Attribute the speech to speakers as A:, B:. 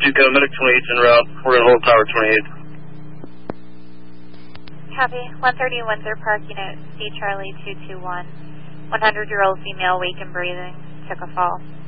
A: Duco, Medic 28's en route. We're going to hold Tower 28.
B: Copy. 130 Windsor Park, Unit C Charlie 221. 100-year-old female, weak and breathing. Took a fall.